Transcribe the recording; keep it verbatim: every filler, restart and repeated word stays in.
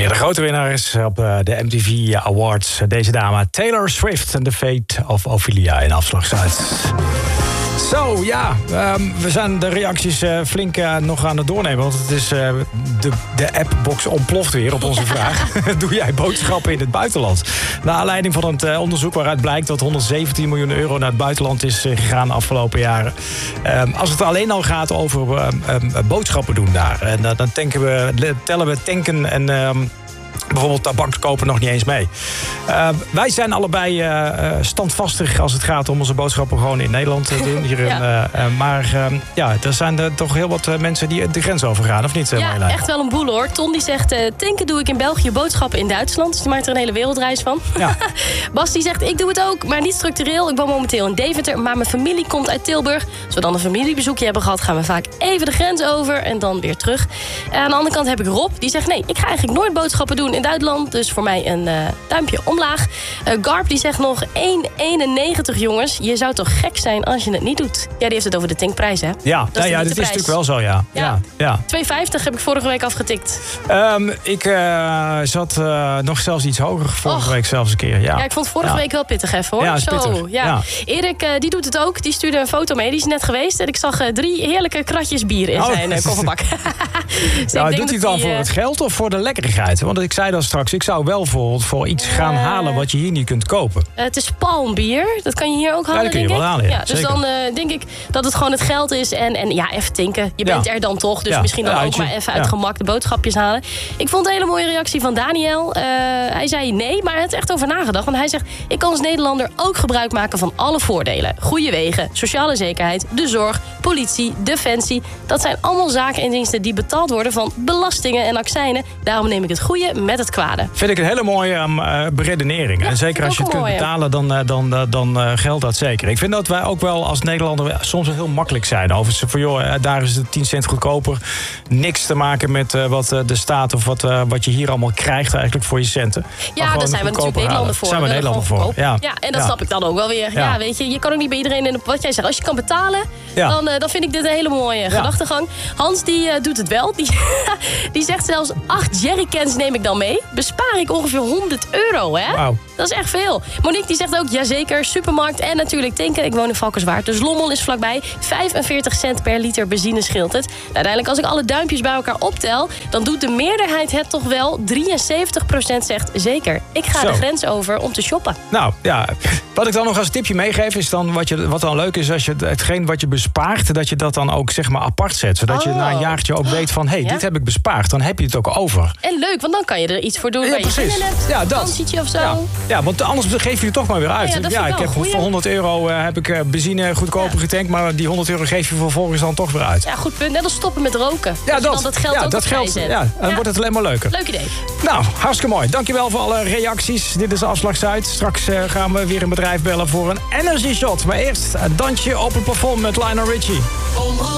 de grote winnaar is op de M T V Awards deze dame Taylor Swift en The Fate of Ophelia in afslag Zuid. Zo, ja, um, we zijn de reacties uh, flink uh, nog aan het doornemen. Want het is, uh, de, de appbox ontploft weer op onze vraag. Doe jij boodschappen in het buitenland? Naar aanleiding van het uh, onderzoek waaruit blijkt dat honderdzeventien miljoen euro naar het buitenland is uh, gegaan de afgelopen jaren. Um, als het alleen al gaat over uh, um, boodschappen doen daar. En uh, dan tanken we, tellen we tanken en... Um, bijvoorbeeld tabak kopen nog niet eens mee. Uh, wij zijn allebei uh, standvastig als het gaat om onze boodschappen gewoon in Nederland te doen. Hier ja. in, uh, uh, maar uh, ja, er zijn er toch heel wat uh, mensen die de grens overgaan, of niet? Uh, ja, Marjolein? Echt wel een boel hoor. Ton die zegt, uh, tanken doe ik in België, boodschappen in Duitsland. Dus die maakt er een hele wereldreis van. Ja. Bas die zegt, ik doe het ook, maar niet structureel. Ik woon momenteel in Deventer, maar mijn familie komt uit Tilburg. Als we dan een familiebezoekje hebben gehad, gaan we vaak even de grens over en dan weer terug. Uh, aan de andere kant heb ik Rob, die zegt, nee, ik ga eigenlijk nooit boodschappen doen in Duitsland, dus voor mij een uh, duimpje omlaag. Uh, Garp die zegt nog één komma eenennegentig jongens. Je zou toch gek zijn als je het niet doet. Ja, die heeft het over de tankprijs, hè? Ja, dat is, ja, ja, dit is natuurlijk wel zo, ja. ja. ja, ja. twee vijftig heb ik vorige week afgetikt. Um, ik uh, zat uh, nog zelfs iets hoger vorige Och. week zelfs een keer. Ja, ja ik vond vorige ja. week wel pittig even, hoor. Ja, Zo, pittig. Ja. Ja. Erik, uh, die doet het ook. Die stuurde een foto mee. Die is net geweest. En ik zag uh, drie heerlijke kratjes bier in oh. zijn uh, kofferbak. dus nou, doet hij het dan die, voor uh... het geld of voor de lekkerigheid? Want ik zei dat straks, ik zou wel voor voor iets gaan uh, halen wat je hier niet kunt kopen. Uh, het is palmbier. Dat kan je hier ook halen, ja, dat kun je denk wel ik. halen, ja. Ja, dus Zeker. dan uh, denk ik dat het gewoon het geld is. En, en ja, even tinken. Je bent ja. er dan toch. Dus ja. misschien dan ja, ook maar even ja. uit gemak de boodschapjes halen. Ik vond een hele mooie reactie van Daniel. Uh, hij zei nee, maar hij heeft echt over nagedacht. Want hij zegt, ik kan als Nederlander ook gebruik maken van alle voordelen. Goede wegen, sociale zekerheid, de zorg, politie, defensie. Dat zijn allemaal zaken en diensten die betaald worden van belastingen en accijnen. Daarom neem ik het goede met het kwade. Vind ik een hele mooie um, uh, beredenering. Ja, en zeker als je het kunt mooi, betalen, dan, uh, dan, uh, dan uh, geldt dat zeker. Ik vind dat wij ook wel als Nederlander soms heel makkelijk zijn. Over van joh, uh, daar is het tien cent goedkoper. Niks te maken met uh, wat uh, de staat of wat, uh, wat je hier allemaal krijgt eigenlijk voor je centen. Ja, daar zijn we natuurlijk Nederlander voor. Zijn we Nederlander voor. Ja. ja, en dat ja. snap ik dan ook wel weer. Ja. ja, weet je, je kan ook niet bij iedereen in de, wat jij zegt. Als je kan betalen, ja. dan, uh, dan vind ik dit een hele mooie ja. gedachtegang. Hans die uh, doet het wel. Die, die zegt zelfs acht jerrycans neem ik dan mee. Bespaar ik ongeveer honderd euro, hè? Wow. Dat is echt veel. Monique die zegt ook, jazeker, supermarkt en natuurlijk tanken. Ik woon in Valkenswaard, dus Lommel is vlakbij. vijfenveertig cent per liter benzine scheelt het. Uiteindelijk, als ik alle duimpjes bij elkaar optel, dan doet de meerderheid het toch wel. drieënzeventig procent zegt, zeker, ik ga Zo. de grens over om te shoppen. Nou, ja, wat ik dan nog als tipje meegeef, is dan wat, je, wat dan leuk is, als je hetgeen wat je bespaart, dat je dat dan ook zeg maar apart zet. Zodat oh. je na een jaartje ook weet van, hé, hey, ja? dit heb ik bespaard. Dan heb je het ook over. En leuk, want dan kan je er iets voor doen. Ja, waar precies. je zin in hebt, ja, dat. Een vakantietje of zo. Ja. Ja, want anders geef je het toch maar weer uit. Ja, ja, ik heb goeie. voor honderd euro uh, heb ik uh, benzine goedkoper ja. getankt, maar die honderd euro geef je vervolgens dan toch weer uit. Ja, goed punt. Net als stoppen met roken. Ja, dat, dat, dan dat geld ja, ook dat geld. Ja, dan ja. wordt het alleen maar leuker. Leuk idee. Nou, hartstikke mooi. Dankjewel voor alle reacties. Dit is Afslag Zuid. Straks uh, gaan we weer een bedrijf bellen voor een energy shot. Maar eerst een dansje op het plafond met Lionel Richie.